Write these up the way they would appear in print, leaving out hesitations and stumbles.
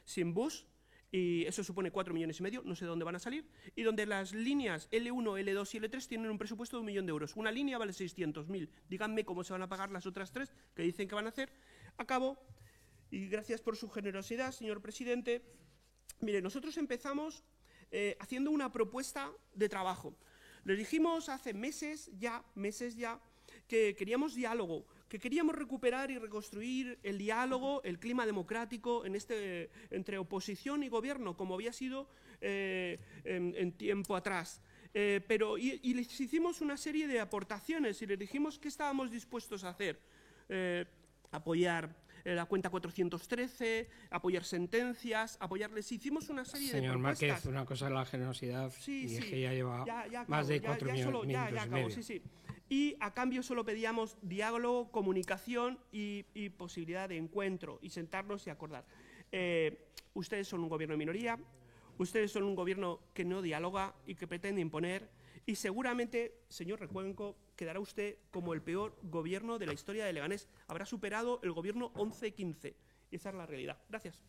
sin bus, y eso supone 4,5 millones, no sé de dónde van a salir, y donde las líneas L1, L2 y L3 tienen un presupuesto de 1 millón de euros. Una línea vale 600.000. Díganme cómo se van a pagar las otras 3 que dicen que van a hacer. Acabo, y gracias por su generosidad, señor presidente. Mire, nosotros empezamos haciendo una propuesta de trabajo. Les dijimos hace meses ya, que queríamos diálogo, que queríamos recuperar y reconstruir el diálogo, el clima democrático entre oposición y gobierno, como había sido en tiempo atrás. Y les hicimos una serie de aportaciones y les dijimos qué estábamos dispuestos a hacer. Apoyar la cuenta 413, apoyar sentencias, apoyarles. Hicimos una serie de propuestas. Señor Márquez, una cosa es la generosidad y es que ya lleva más de 4 minutos y medio. Sí. Y a cambio solo pedíamos diálogo, comunicación y posibilidad de encuentro y sentarnos y acordar. Ustedes son un gobierno de minoría, ustedes son un gobierno que no dialoga y que pretende imponer, y seguramente, señor Recuenco, quedará usted como el peor gobierno de la historia de Leganés. Habrá superado el gobierno 11-15. Y esa es la realidad. Gracias.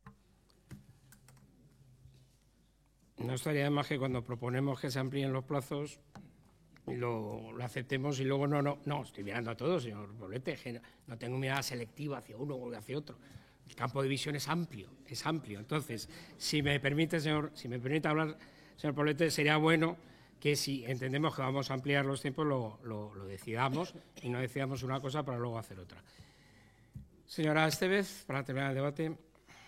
No estaría de más que cuando proponemos que se amplíen los plazos lo aceptemos y luego no, estoy mirando a todos, señor Poblete, no tengo mirada selectiva hacia uno o hacia otro. El campo de visión es amplio. Entonces, si me permite hablar, señor Poblete, sería bueno que si entendemos que vamos a ampliar los tiempos lo decidamos y no decidamos una cosa para luego hacer otra. Señora Estevez, para terminar el debate.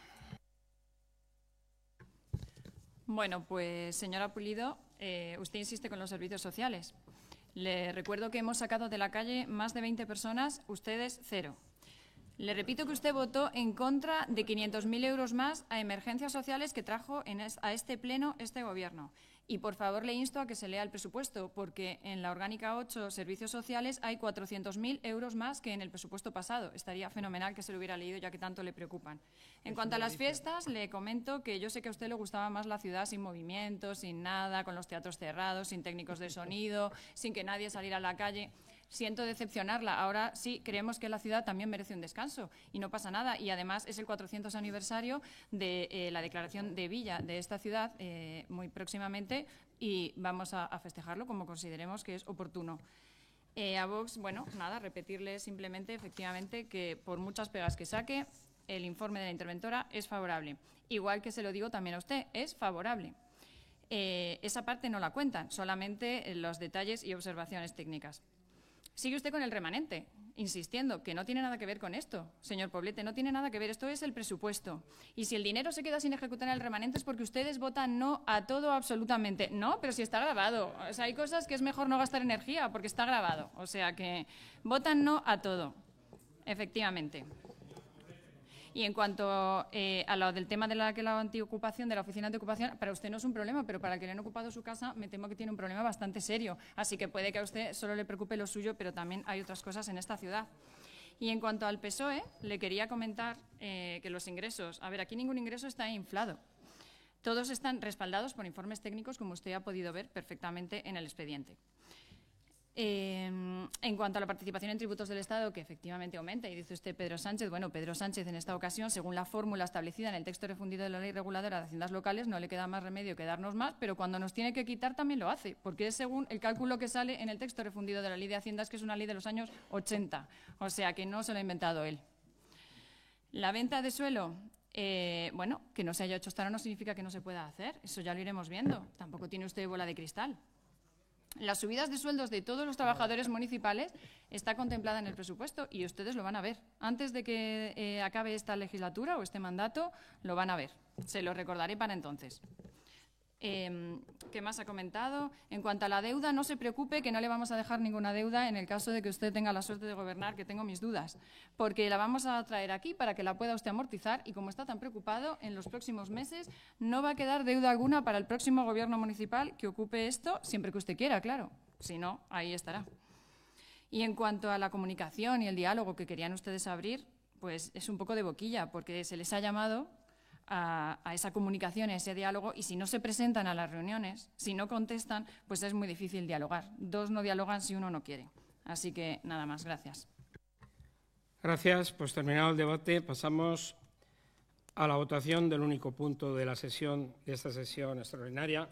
Bueno, pues señora Pulido, usted insiste con los servicios sociales. Le recuerdo que hemos sacado de la calle más de 20 personas, ustedes 0. Le repito que usted votó en contra de 500.000 euros más a emergencias sociales que trajo a este pleno este gobierno. Y por favor le insto a que se lea el presupuesto, porque en la orgánica 8 servicios sociales hay 400.000 euros más que en el presupuesto pasado. Estaría fenomenal que se lo hubiera leído, ya que tanto le preocupan. En cuanto a las fiestas, le comento que yo sé que a usted le gustaba más la ciudad sin movimiento, sin nada, con los teatros cerrados, sin técnicos de sonido, sin que nadie saliera a la calle. Siento decepcionarla. Ahora sí creemos que la ciudad también merece un descanso y no pasa nada. Y además es el 400 aniversario de la declaración de Villa de esta ciudad muy próximamente y vamos a festejarlo como consideremos que es oportuno. A Vox, bueno, nada, repetirle simplemente, efectivamente, que por muchas pegas que saque, el informe de la interventora es favorable. Igual que se lo digo también a usted, es favorable. Esa parte no la cuentan, solamente los detalles y observaciones técnicas. Sigue usted con el remanente, insistiendo que no tiene nada que ver con esto. Señor Poblete, no tiene nada que ver, esto es el presupuesto. Y si el dinero se queda sin ejecutar en el remanente es porque ustedes votan no a todo absolutamente. No, pero si está grabado. O sea, hay cosas que es mejor no gastar energía porque está grabado. O sea, que votan no a todo, efectivamente. Y en cuanto a lo del tema de la antiocupación, de la oficina de ocupación, para usted no es un problema, pero para el que le han ocupado su casa me temo que tiene un problema bastante serio. Así que puede que a usted solo le preocupe lo suyo, pero también hay otras cosas en esta ciudad. Y en cuanto al PSOE, le quería comentar que los ingresos, a ver, aquí ningún ingreso está inflado. Todos están respaldados por informes técnicos, como usted ha podido ver perfectamente en el expediente. En cuanto a la participación en tributos del Estado, que efectivamente aumenta, y dice usted Pedro Sánchez, bueno, Pedro Sánchez en esta ocasión, según la fórmula establecida en el texto refundido de la Ley Reguladora de Haciendas Locales, no le queda más remedio que darnos más, pero cuando nos tiene que quitar también lo hace, porque es según el cálculo que sale en el texto refundido de la Ley de Haciendas, que es una ley de los años 80, o sea que no se lo ha inventado él. La venta de suelo, bueno, que no se haya hecho hasta ahora no significa que no se pueda hacer, eso ya lo iremos viendo, tampoco tiene usted bola de cristal. Las subidas de sueldos de todos los trabajadores municipales está contemplada en el presupuesto y ustedes lo van a ver. Antes de que acabe esta legislatura o este mandato, lo van a ver. Se lo recordaré para entonces. ¿Qué más ha comentado? En cuanto a la deuda, no se preocupe que no le vamos a dejar ninguna deuda en el caso de que usted tenga la suerte de gobernar, que tengo mis dudas, porque la vamos a traer aquí para que la pueda usted amortizar y como está tan preocupado, en los próximos meses no va a quedar deuda alguna para el próximo gobierno municipal que ocupe esto, siempre que usted quiera, claro. Si no, ahí estará. Y en cuanto a la comunicación y el diálogo que querían ustedes abrir, pues es un poco de boquilla, porque se les ha llamado a esa comunicación, a ese diálogo, y si no se presentan a las reuniones, si no contestan, pues es muy difícil dialogar. Dos no dialogan si uno no quiere. Así que nada más, gracias. Gracias. Pues terminado el debate, pasamos a la votación del único punto de la sesión, de esta sesión extraordinaria,